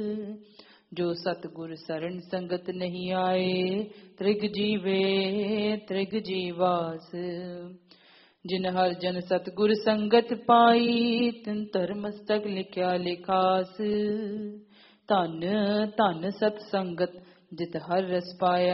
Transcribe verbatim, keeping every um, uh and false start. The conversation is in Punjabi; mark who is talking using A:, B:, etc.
A: ਜੋ ਸਤਿਗੁਰ ਸਰਣ ਸੰਗਤ ਨਹੀਂ ਆਏ, ਤ੍ਰਿਗ ਜੀਵੇ ਤ੍ਰਿਗ ਜੀਵਾਸ। ਜਿਨ ਹਰ ਜਨ ਸਤਿਗੁਰ ਸੰਗਤ ਪਾਈ, ਤਿਨ ਧਰਮ ਮਸਤਕ ਲਿਖਿਆ ਲਿਖਾਸ। ਧਨ ਧਨ ਸਤ ਸੰਗਤ ਜਿਤ ਹਰ ਰਸ ਪਾਇਆ,